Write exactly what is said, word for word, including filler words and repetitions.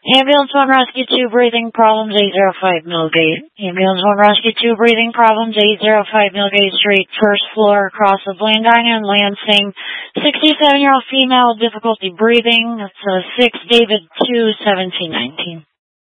Ambulance one Rescue two, breathing problems, eight zero five Millgate. Ambulance one Rescue two, breathing problems, eight zero five Millgate Street, first floor, across the Blandina and Lansing. sixty-seven-year-old female, difficulty breathing. That's a six David two, seventeen nineteen.